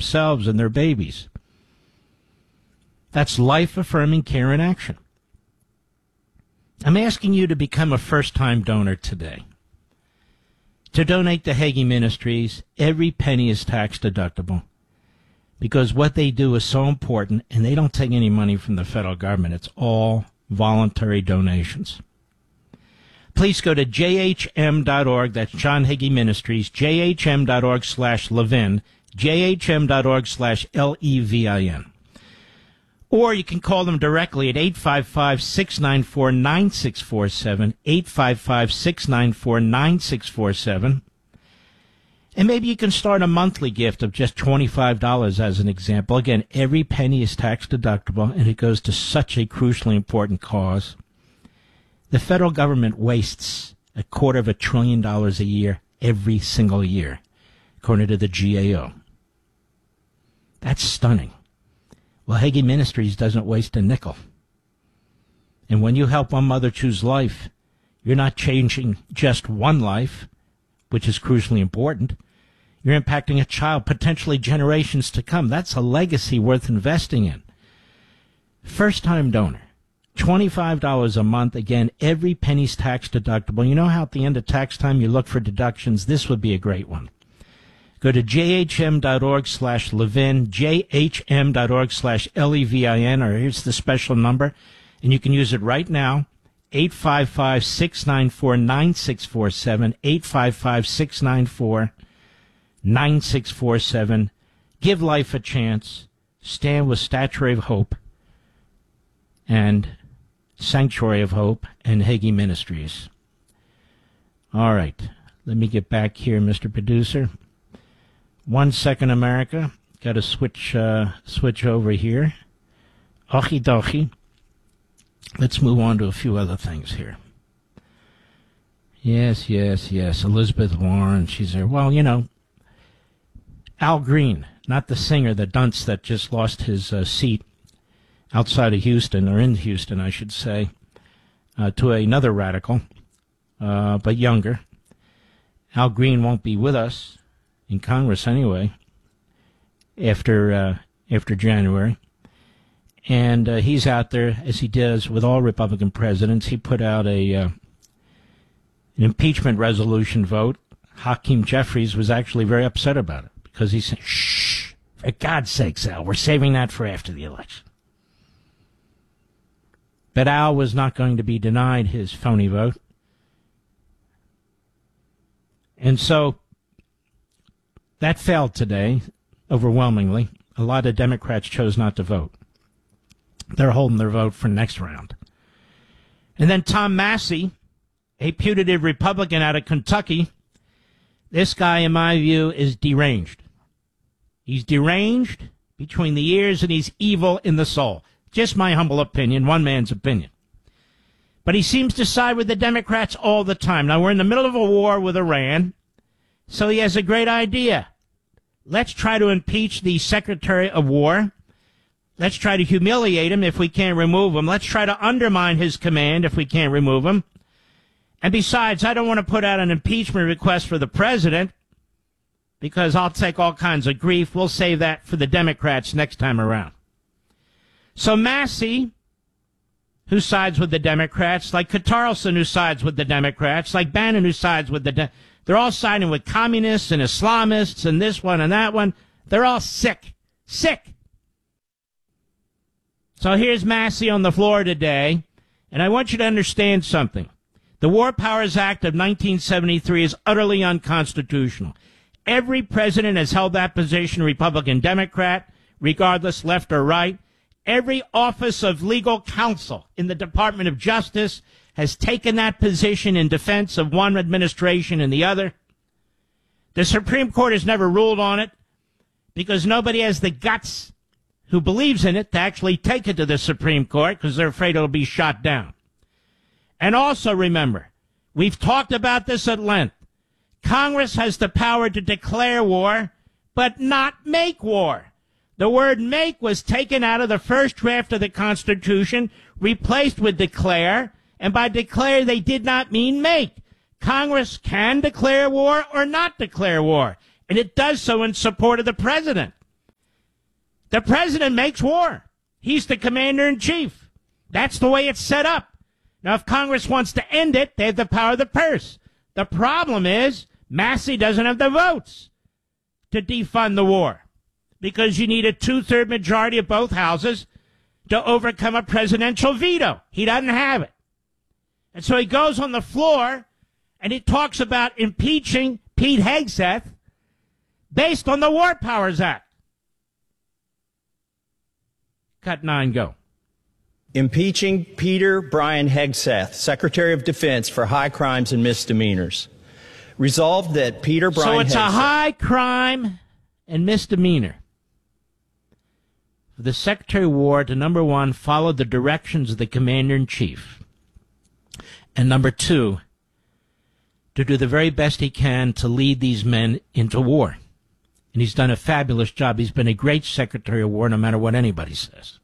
themselves and their babies. That's life-affirming care in action. I'm asking you to become a first-time donor today. To donate to Hagee Ministries, every penny is tax deductible because what they do is so important, and they don't take any money from the federal government. It's all voluntary donations. Please go to jhm.org. That's John Hagee Ministries, jhm.org/Levin, jhm.org/Levin. Or you can call them directly at 855-694-9647, 855-694-9647. And maybe you can start a monthly gift of just $25 as an example. Again, every penny is tax deductible, and it goes to such a crucially important cause. The federal government wastes $250 billion a year every single year, according to the GAO. That's stunning. Well, Hagee Ministries doesn't waste a nickel. And when you help one mother choose life, you're not changing just one life, which is crucially important. You're impacting a child, potentially generations to come. That's a legacy worth investing in. First-time donor, $25 a month. Again, every penny's tax deductible. You know how at the end of tax time you look for deductions? This would be a great one. Go to jhm.org/Levin, jhm.org/Levin, or here's the special number, and you can use it right now, 855-694-9647, 855-694-9647. Give life a chance. Stand with Statuary of Hope and Sanctuary of Hope and Hagee Ministries. All right. Let me get back here, Mr. Producer. 1 second, America. Got to switch over here. Okie dokie. Let's move on to a few other things here. Yes. Elizabeth Warren, she's there. Well, you know, Al Green, not the singer, the dunce that just lost his seat outside of Houston, or in Houston, I should say, to another radical, but younger. Al Green won't be with us in Congress anyway after January. And he's out there, as he does with all Republican presidents. He put out an impeachment resolution vote. Hakeem Jeffries was actually very upset about it because he said, shh, for God's sakes, Al, we're saving that for after the election. But Al was not going to be denied his phony vote. And so that failed today, overwhelmingly. A lot of Democrats chose not to vote. They're holding their vote for next round. And then Tom Massey, a putative Republican out of Kentucky, this guy, in my view, is deranged. He's deranged between the ears and he's evil in the soul. Just my humble opinion, one man's opinion. But he seems to side with the Democrats all the time. Now, we're in the middle of a war with Iran, so he has a great idea. Let's try to impeach the Secretary of War. Let's try to humiliate him if we can't remove him. Let's try to undermine his command if we can't remove him. And besides, I don't want to put out an impeachment request for the president because I'll take all kinds of grief. We'll save that for the Democrats next time around. So Massey, who sides with the Democrats, like Catarleson, who sides with the Democrats, like Bannon, who sides with the they're all siding with communists and Islamists and this one and that one. They're all sick. Sick. So here's Massey on the floor today, and I want you to understand something. The War Powers Act of 1973 is utterly unconstitutional. Every president has held that position, Republican, Democrat, regardless, left or right. Every office of legal counsel in the Department of Justice has taken that position in defense of one administration and the other. The Supreme Court has never ruled on it because nobody has the guts who believes in it to actually take it to the Supreme Court because they're afraid it'll be shot down. And also remember, we've talked about this at length. Congress has the power to declare war, but not make war. The word make was taken out of the first draft of the Constitution, replaced with declare, and by declare they did not mean make. Congress can declare war or not declare war, and it does so in support of the president. The president makes war. He's the commander-in-chief. That's the way it's set up. Now, if Congress wants to end it, they have the power of the purse. The problem is Massey doesn't have the votes to defund the war because you need a 2/3 majority of both houses to overcome a presidential veto. He doesn't have it. And so he goes on the floor and he talks about impeaching Pete Hegseth based on the War Powers Act. Cut 9, go. Impeaching Peter Brian Hegseth, Secretary of Defense, for high crimes and misdemeanors. Resolved that Peter Brian Hegseth... So it's a high crime and misdemeanor for the Secretary of War to, number one, follow the directions of the Commander-in-Chief, and number two, to do the very best he can to lead these men into war. And he's done a fabulous job. He's been a great Secretary of War, no matter what anybody says.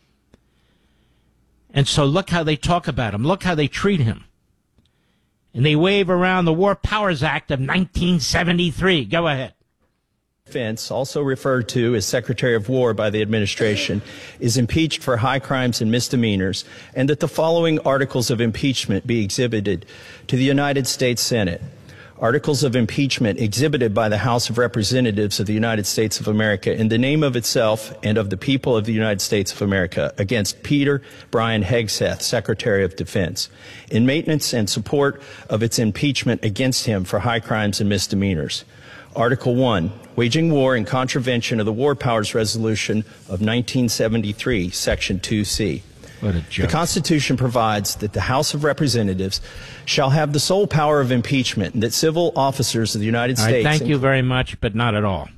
And so look how they talk about him. Look how they treat him. And they wave around the War Powers Act of 1973. Go ahead. Defense, also referred to as Secretary of War by the administration, is impeached for high crimes and misdemeanors, and that the following articles of impeachment be exhibited to the United States Senate. Articles of impeachment exhibited by the House of Representatives of the United States of America in the name of itself and of the people of the United States of America against Peter Brian Hegseth, Secretary of Defense, in maintenance and support of its impeachment against him for high crimes and misdemeanors. Article 1, waging war in contravention of the War Powers Resolution of 1973, Section 2C. What a joke. The Constitution provides that the House of Representatives shall have the sole power of impeachment and that civil officers of the United States... Thank you very much, but not at all.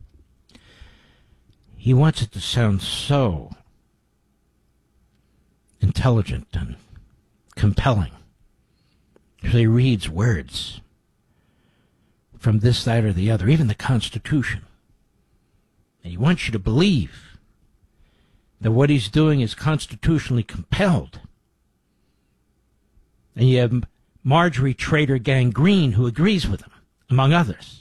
He wants it to sound so intelligent and compelling. So he reads words from this, that, or the other, even the Constitution. And he wants you to believe that what he's doing is constitutionally compelled. And you have Marjorie Trader Gang Green, who agrees with him, among others.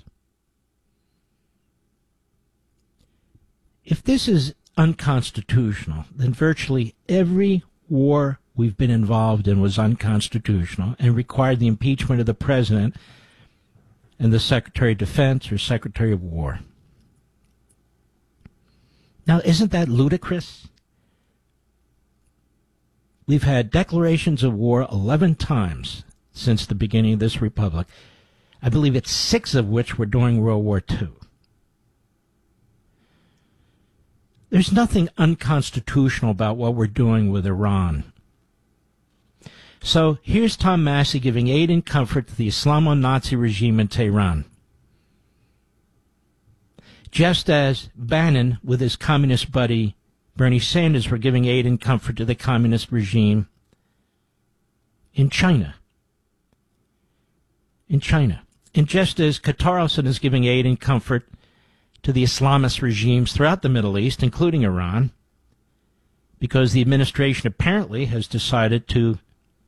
If this is unconstitutional, then virtually every war we've been involved in was unconstitutional and required the impeachment of the president and the Secretary of Defense or Secretary of War. Now, isn't that ludicrous? We've had declarations of war 11 times since the beginning of this republic. I believe it's 6 of which were during World War II. There's nothing unconstitutional about what we're doing with Iran. So here's Tom Massey giving aid and comfort to the Islamo-Nazi regime in Tehran, just as Bannon, with his communist buddy Bernie Sanders, were giving aid and comfort to the communist regime in China. And just as Qatarison is giving aid and comfort to the Islamist regimes throughout the Middle East, including Iran, because the administration apparently has decided to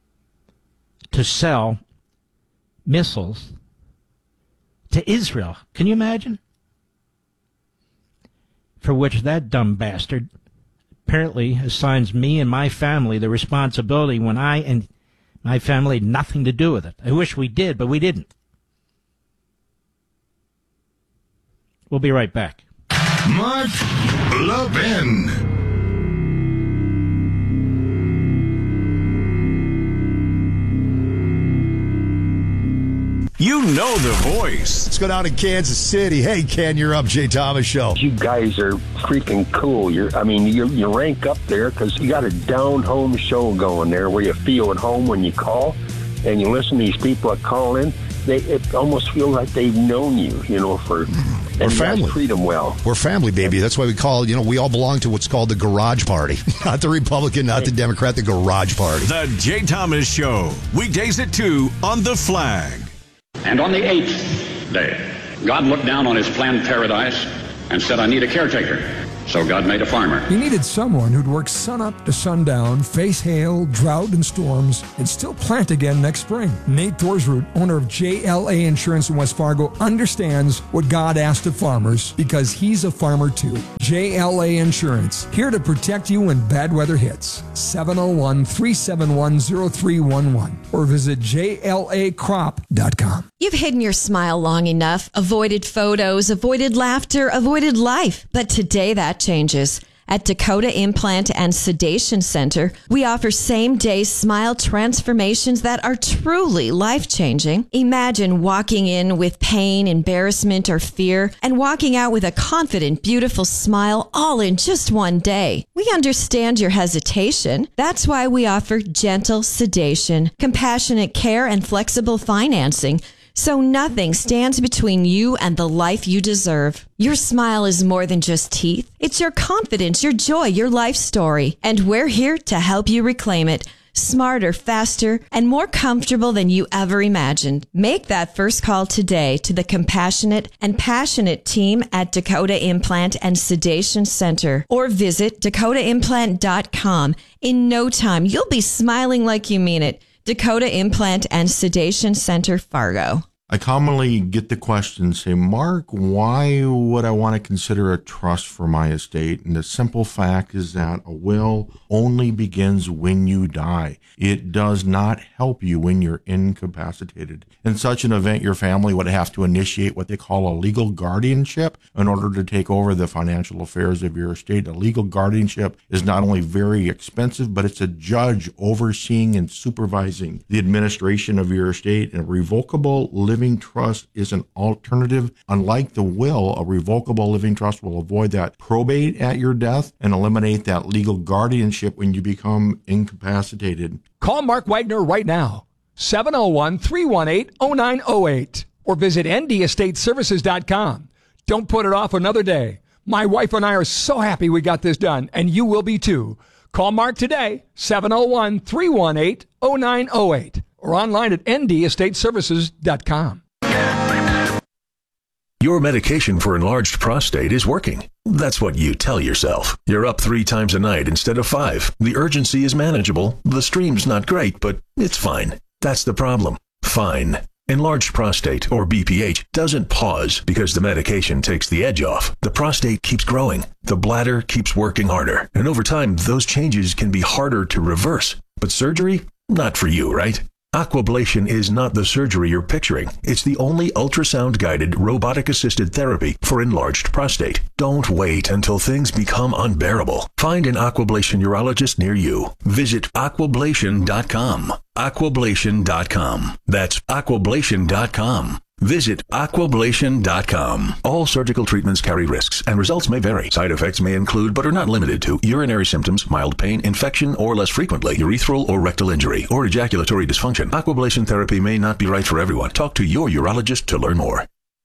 sell missiles to Israel. Can you imagine? For which that dumb bastard apparently assigns me and my family the responsibility when I and my family had nothing to do with it. I wish we did, but we didn't. We'll be right back. Mark Levin. You know the voice. Let's go down to Kansas City. Hey, Ken, you're up, Jay Thomas Show. You guys are freaking cool. You rank up there because you got a down-home show going there where you feel at home when you call and you listen to these people that call in. It almost feels like they've known you, for... We're family. Treat them well. We're family, baby. That's why we call, we all belong to what's called the Garage Party. Not the Republican, not the Democrat, the Garage Party. The Jay Thomas Show. Weekdays at 2 on The Flag. And on the 8th day, God looked down on his planned paradise and said, I need a caretaker. So God made a farmer. He needed someone who'd work sun up to sundown, face hail, drought, and storms, and still plant again next spring. Nate Thorsroot, owner of JLA Insurance in West Fargo, understands what God asked of farmers because he's a farmer too. JLA Insurance, here to protect you when bad weather hits. 701-371-0311 or visit JLAcrop.com. You've hidden your smile long enough, avoided photos, avoided laughter, avoided life. But today that changes. At Dakota Implant and Sedation Center, we offer same-day smile transformations that are truly life-changing. Imagine walking in with pain, embarrassment, or fear, and walking out with a confident, beautiful smile all in just one day. We understand your hesitation. That's why we offer gentle sedation, compassionate care, and flexible financing, so nothing stands between you and the life you deserve. Your smile is more than just teeth. It's your confidence, your joy, your life story. And we're here to help you reclaim it. Smarter, faster, and more comfortable than you ever imagined. Make that first call today to the compassionate and passionate team at Dakota Implant and Sedation Center, or visit dakotaimplant.com. In no time, you'll be smiling like you mean it. Dakota Implant and Sedation Center, Fargo. I commonly get the question, say, Mark, why would I want to consider a trust for my estate? And the simple fact is that a will only begins when you die. It does not help you when you're incapacitated. In such an event, your family would have to initiate what they call a legal guardianship in order to take over the financial affairs of your estate. A legal guardianship is not only very expensive, but it's a judge overseeing and supervising the administration of your estate. And a revocable living trust is an alternative. Unlike the will, a revocable living trust will avoid that probate at your death and eliminate that legal guardianship when you become incapacitated. Call Mark Wagner right now, 701-318-0908, or visit ndestateservices.com. Don't put it off another day. My wife and I are so happy we got this done, and you will be too. Call Mark today, 701-318-0908, or online at ndestateservices.com. Your medication for enlarged prostate is working. That's what you tell yourself. You're up 3 times a night instead of 5. The urgency is manageable. The stream's not great, but it's fine. That's the problem. Fine. Enlarged prostate, or BPH, doesn't pause because the medication takes the edge off. The prostate keeps growing. The bladder keeps working harder. And over time, those changes can be harder to reverse. But surgery? Not for you, right? Aquablation is not the surgery you're picturing. It's the only ultrasound-guided, robotic-assisted therapy for enlarged prostate. Don't wait until things become unbearable. Find an Aquablation urologist near you. Visit aquablation.com. Aquablation.com. That's aquablation.com. Visit aquablation.com. All surgical treatments carry risks, and results may vary. Side effects may include, but are not limited to, urinary symptoms, mild pain, infection, or less frequently, urethral or rectal injury, or ejaculatory dysfunction. Aquablation therapy may not be right for everyone. Talk to your urologist to learn more.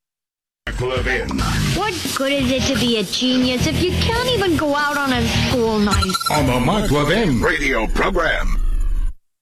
What good is it to be a genius if you can't even go out on a school night? On the Mark Levin radio program.